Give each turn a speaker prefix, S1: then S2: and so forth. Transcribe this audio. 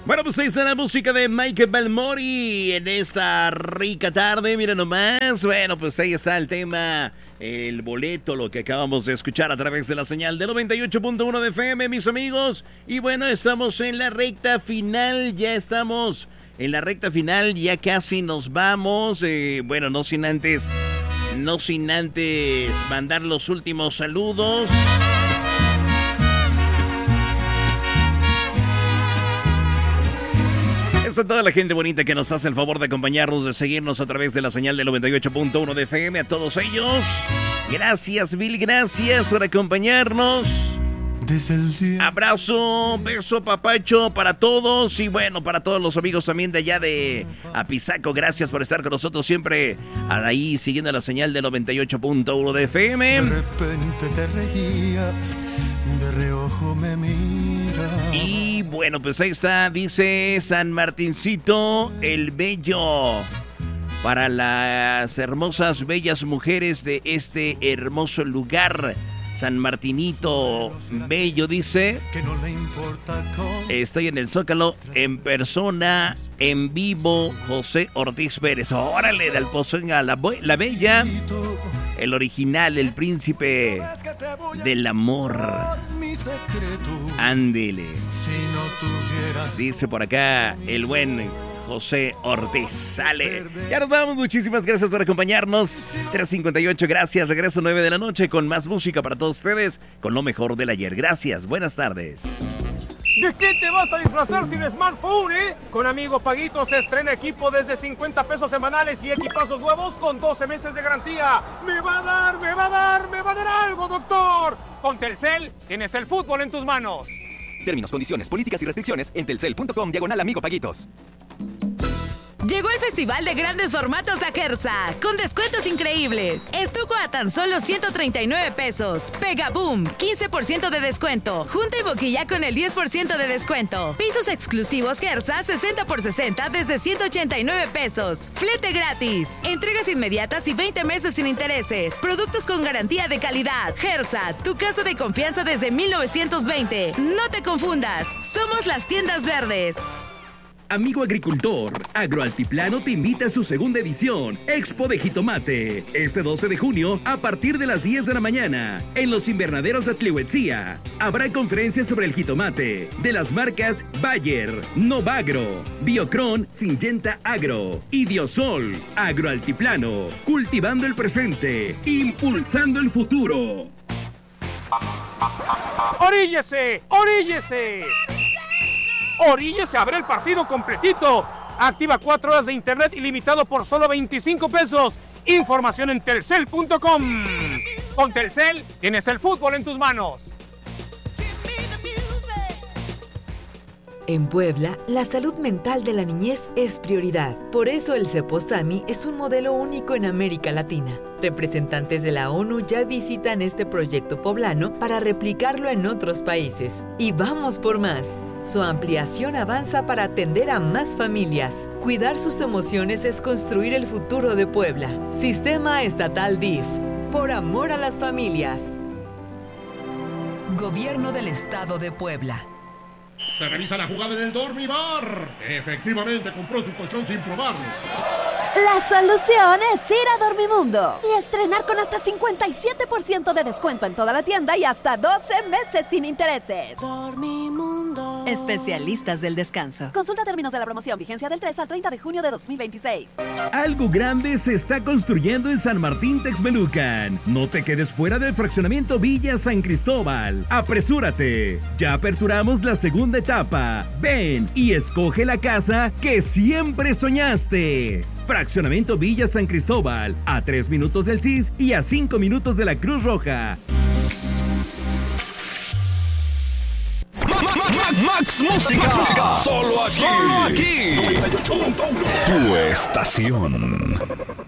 S1: Bueno, pues ahí está la música de Michael Balmori en esta rica tarde. Miren nomás. Bueno, pues ahí está el tema, el boleto, lo que acabamos de escuchar a través de la señal de 98.1 de FM, mis amigos. Y bueno, estamos en la recta final. Ya estamos en la recta final. Ya casi nos vamos. Bueno, no sin antes mandar los últimos saludos. A toda la gente bonita que nos hace el favor de acompañarnos, de seguirnos a través de la señal del 98.1 de FM, a todos ellos. Gracias, Bill, gracias por acompañarnos. Abrazo, beso, papacho para todos. Y bueno, para todos los amigos también de allá de Apizaco, gracias por estar con nosotros siempre ahí siguiendo la señal del 98.1 de FM.
S2: De repente te reías, de reojo me miras.
S1: Y bueno, pues ahí está, dice San Martincito el Bello. Para las hermosas, bellas mujeres de este hermoso lugar. San Martinito Bello dice:
S2: que no le importa cómo.
S1: Estoy en el Zócalo en persona, en vivo, José Ortiz Pérez. Órale, del Pozoña, la Bella, el original, el príncipe del amor. Ándele. Dice por acá el buen José Ortiz. Sale. Ya nos vamos. Muchísimas gracias por acompañarnos. 3:58, gracias. Regreso 9 de la noche con más música para todos ustedes, con lo mejor del ayer. Gracias. Buenas tardes.
S3: ¿De qué te vas a disfrazar sin smartphone, Con Amigo Paguito se estrena equipo desde 50 pesos semanales y equipazos nuevos con 12 meses de garantía. Me va a dar algo, doctor. Con Telcel tienes el fútbol en tus manos.
S4: Términos, condiciones, políticas y restricciones en telcel.com/Amigo Paguitos.
S5: Llegó el Festival de Grandes Formatos a Gersa, con descuentos increíbles. Estuco a tan solo 139 pesos. Pega Boom, 15% de descuento. Junta y boquilla con el 10% de descuento. Pisos exclusivos Gersa, 60 por 60 desde 189 pesos. Flete gratis. Entregas inmediatas y 20 meses sin intereses. Productos con garantía de calidad. Gersa, tu casa de confianza desde 1920. No te confundas, somos las tiendas verdes.
S6: Amigo agricultor, Agroaltiplano te invita a su segunda edición, Expo de Jitomate, este 12 de junio a partir de las 10 de la mañana, en los invernaderos de Tlihuetzía. Habrá conferencias sobre el jitomate, de las marcas Bayer, Novagro, Biocron, Syngenta Agro y Diosol. Agroaltiplano, cultivando el presente, impulsando el futuro.
S3: ¡Oríllese! Oríllese a ver el partido completito. Activa 4 horas de internet ilimitado por solo 25 pesos. Información en telcel.com. Con Telcel tienes el fútbol en tus manos.
S7: En Puebla, la salud mental de la niñez es prioridad. Por eso el Ceposami es un modelo único en América Latina. Representantes de la ONU ya visitan este proyecto poblano para replicarlo en otros países. Y vamos por más. Su ampliación avanza para atender a más familias. Cuidar sus emociones es construir el futuro de Puebla. Sistema Estatal DIF. Por amor a las familias. Gobierno del Estado de Puebla.
S8: Se revisa la jugada en el Dormibar. Efectivamente, compró su colchón sin probarlo.
S9: La solución es ir a Dormimundo y estrenar con hasta 57% de descuento en toda la tienda y hasta 12 meses sin intereses.
S10: Dormimundo. Especialistas del descanso.
S9: Consulta términos de la promoción, vigencia del 3 al 30 de junio de 2026.
S6: Algo grande se está construyendo en San Martín Texmelucan. No te quedes fuera del fraccionamiento Villa San Cristóbal. Apresúrate. Ya aperturamos la segunda etapa. Ven y escoge la casa que siempre soñaste. Fraccionamiento Villa San Cristóbal, a 3 minutos del CIS y a 5 minutos de la Cruz Roja.
S11: Max Música. Solo aquí. Tu estación.